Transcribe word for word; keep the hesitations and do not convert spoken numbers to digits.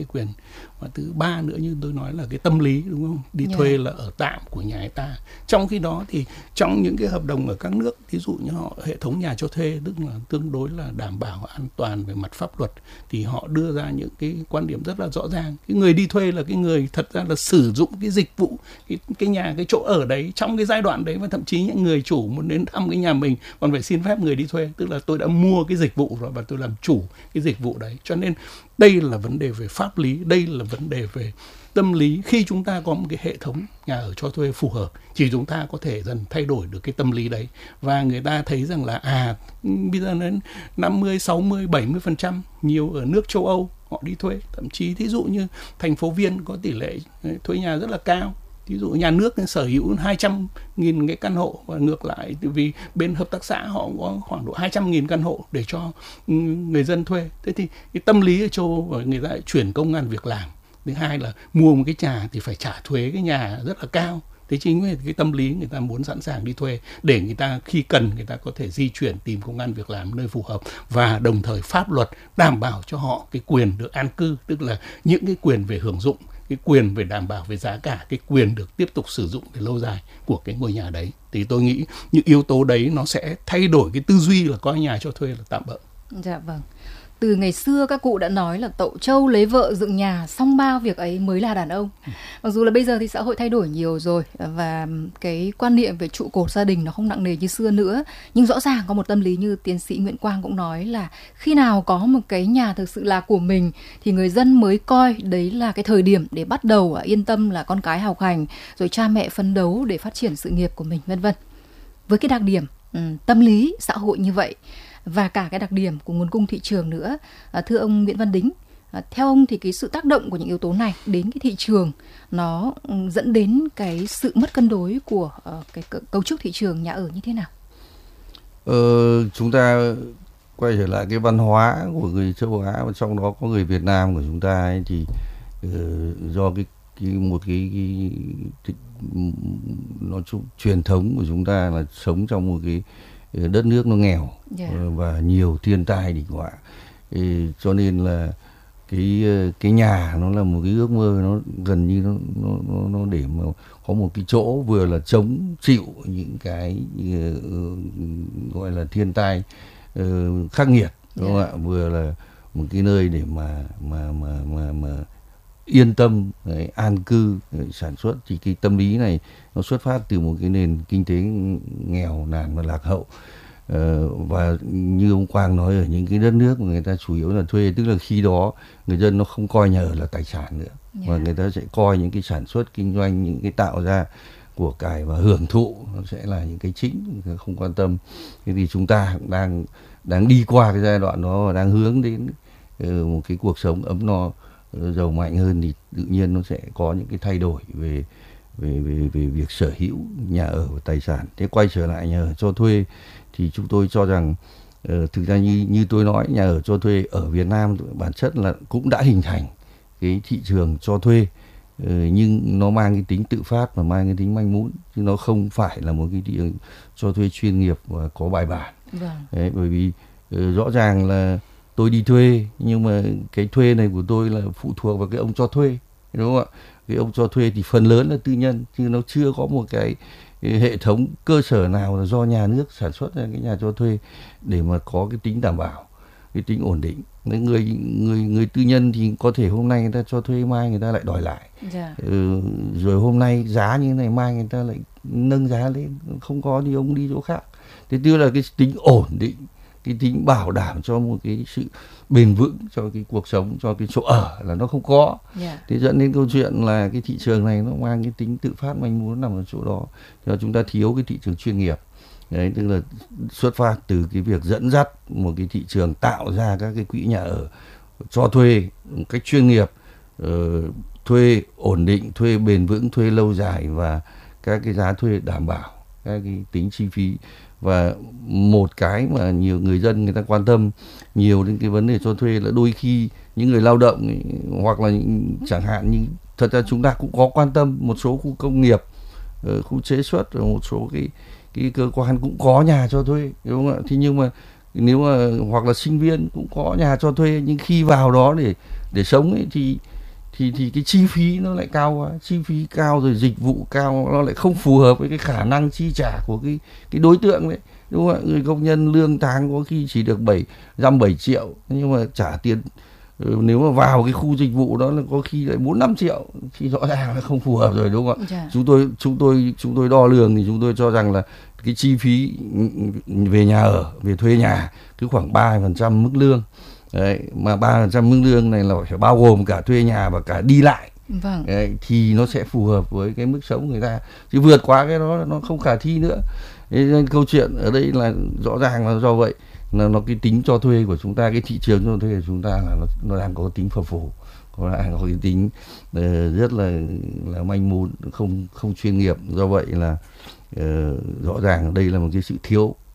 quyền. Và thứ ba nữa như tôi nói là cái tâm lý, đúng không? Đi yeah. thuê là ở tạm của nhà người ta. Trong khi đó thì trong những cái hợp đồng ở các nước, ví dụ như họ hệ thống nhà cho thuê tức là tương đối là đảm bảo an toàn về mặt pháp luật, thì họ đưa ra những cái quan điểm rất là rõ ràng. Cái người đi thuê là cái người thật ra là sử dụng cái dịch vụ, cái, cái nhà, cái chỗ ở đấy trong cái giai đoạn đấy, và thậm chí những người chủ muốn đến thăm cái nhà mình còn phải xin phép người đi thuê, tức là tôi đã mua cái dịch vụ rồi và tôi làm chủ cái dịch vụ đấy. Cho nên đây là vấn đề về pháp lý, đây là vấn đề về tâm lý. Khi chúng ta có một cái hệ thống nhà ở cho thuê phù hợp, chỉ chúng ta có thể dần thay đổi được cái tâm lý đấy, và người ta thấy rằng là à bây giờ đến năm mươi, sáu mươi, bảy mươi phần trăm nhiều ở nước châu Âu họ đi thuê. Thậm chí thí dụ như thành phố Viên có tỷ lệ thuê nhà rất là cao. Ví dụ nhà nước sở hữu hai trăm nghìn cái căn hộ, và ngược lại vì bên hợp tác xã họ có khoảng độ hai trăm nghìn căn hộ để cho người dân thuê. Thế thì cái tâm lý ở châu Âu người ta lại chuyển công ăn việc làm. Thứ hai là mua một cái nhà thì phải trả thuế cái nhà rất là cao. Thế chính vì cái tâm lý người ta muốn sẵn sàng đi thuê để người ta khi cần người ta có thể di chuyển tìm công ăn việc làm nơi phù hợp, và đồng thời pháp luật đảm bảo cho họ cái quyền được an cư, tức là những cái quyền về hưởng dụng, cái quyền về đảm bảo về giá cả, cái quyền được tiếp tục sử dụng về lâu dài của cái ngôi nhà đấy. Thì tôi nghĩ những yếu tố đấy nó sẽ thay đổi cái tư duy là coi nhà cho thuê là tạm bợ. Dạ vâng. Từ ngày xưa các cụ đã nói là tậu trâu lấy vợ dựng nhà, xong bao việc ấy mới là đàn ông. Mặc dù là bây giờ thì xã hội thay đổi nhiều rồi, và cái quan niệm về trụ cột gia đình nó không nặng nề như xưa nữa, nhưng rõ ràng có một tâm lý như tiến sĩ Nguyễn Quang cũng nói là khi nào có một cái nhà thực sự là của mình thì người dân mới coi đấy là cái thời điểm để bắt đầu yên tâm là con cái học hành, rồi cha mẹ phấn đấu để phát triển sự nghiệp của mình, vân vân. Với cái đặc điểm um, tâm lý xã hội như vậy, và cả cái đặc điểm của nguồn cung thị trường nữa, à, thưa ông Nguyễn Văn Đính, à, theo ông thì cái sự tác động của những yếu tố này đến cái thị trường nó um, dẫn đến cái sự mất cân đối của uh, cái cấu trúc thị trường nhà ở như thế nào? Ờ, chúng ta quay trở lại cái văn hóa của người châu Á, và trong đó có người Việt Nam của chúng ta ấy, thì uh, do cái, cái một cái, cái, cái nói chung truyền thống của chúng ta là sống trong một cái đất nước nó nghèo, yeah. và nhiều thiên tai địch họa, cho nên là cái cái nhà nó là một cái ước mơ, nó gần như nó nó nó để mà có một cái chỗ vừa là chống chịu những cái uh, gọi là thiên tai uh, khắc nghiệt, đúng không yeah. ạ? Vừa là một cái nơi để mà mà mà mà mà yên tâm đấy, an cư đấy, sản xuất. Thì cái tâm lý này nó xuất phát từ một cái nền kinh tế nghèo nàn và lạc hậu. Ờ, và như ông Quang nói, ở những cái đất nước mà người ta chủ yếu là thuê, tức là khi đó người dân nó không coi nhà ở là tài sản nữa, yeah. mà người ta sẽ coi những cái sản xuất kinh doanh, những cái tạo ra của cải và hưởng thụ nó sẽ là những cái chính, không quan tâm. Thế thì chúng ta cũng đang đang đi qua cái giai đoạn đó và đang hướng đến uh, một cái cuộc sống ấm no, giàu mạnh hơn, thì tự nhiên nó sẽ có những cái thay đổi về về về về việc sở hữu nhà ở và tài sản. Thế quay trở lại nhà ở cho thuê thì chúng tôi cho rằng uh, thực ra như như tôi nói, nhà ở cho thuê ở Việt Nam bản chất là cũng đã hình thành cái thị trường cho thuê, uh, nhưng nó mang cái tính tự phát và mang cái tính manh mún, chứ nó không phải là một cái thị trường cho thuê chuyên nghiệp và có bài bản. Vâng. Đấy, bởi vì uh, rõ ràng là tôi đi thuê, nhưng mà cái thuê này của tôi là phụ thuộc vào cái ông cho thuê, đúng không ạ? Cái ông cho thuê thì phần lớn là tư nhân, chứ nó chưa có một cái, cái hệ thống cơ sở nào là do nhà nước sản xuất ra cái nhà cho thuê để mà có cái tính đảm bảo, cái tính ổn định. Người người người tư nhân thì có thể hôm nay người ta cho thuê, mai người ta lại đòi lại, yeah. ừ, rồi hôm nay giá như thế này, mai người ta lại nâng giá lên, không có thì ông đi chỗ khác. Thế tức là cái tính ổn định, cái tính bảo đảm cho một cái sự bền vững cho cái cuộc sống, cho cái chỗ ở là nó không có. Yeah. Thế dẫn đến câu chuyện là cái thị trường này nó mang cái tính tự phát manh muốn nằm ở chỗ đó. Thì chúng ta thiếu cái thị trường chuyên nghiệp. Đấy, tức là xuất phát từ cái việc dẫn dắt một cái thị trường tạo ra các cái quỹ nhà ở cho thuê một cách chuyên nghiệp, uh, thuê ổn định, thuê bền vững, thuê lâu dài, và các cái giá thuê đảm bảo các cái tính chi phí. Và một cái mà nhiều người dân người ta quan tâm nhiều đến cái vấn đề cho thuê là đôi khi những người lao động ấy, hoặc là những, chẳng hạn như thật ra chúng ta cũng có quan tâm một số khu công nghiệp, khu chế xuất, và một số cái cái cơ quan cũng có nhà cho thuê, đúng không ạ? Thì nhưng mà nếu mà hoặc là sinh viên cũng có nhà cho thuê, nhưng khi vào đó để để sống ấy, thì thì thì cái chi phí nó lại cao quá, chi phí cao rồi dịch vụ cao, nó lại không phù hợp với cái khả năng chi trả của cái cái đối tượng đấy, đúng không ạ? Người công nhân lương tháng có khi chỉ được bảy dăm bảy triệu, nhưng mà trả tiền nếu mà vào cái khu dịch vụ đó là có khi lại bốn năm triệu, thì rõ ràng là không phù hợp rồi, đúng không ạ? Dạ. Chúng tôi chúng tôi chúng tôi đo lường thì chúng tôi cho rằng là cái chi phí về nhà ở, về thuê nhà cứ khoảng ba phần trăm mức lương. Đấy, mà ba phần trăm mức lương này là phải bao gồm cả thuê nhà và cả đi lại. Vâng. Đấy, thì nó sẽ phù hợp với cái mức sống người ta. Chứ vượt quá cái đó là nó không khả thi nữa. Nên câu chuyện ở đây là rõ ràng là do vậy là nó cái tính cho thuê của chúng ta, cái thị trường cho thuê của chúng ta là nó, nó đang có tính phập phù, có đang có cái tính uh, rất là là manh mún, không không chuyên nghiệp. Do vậy là uh, rõ ràng đây là một cái sự thiếu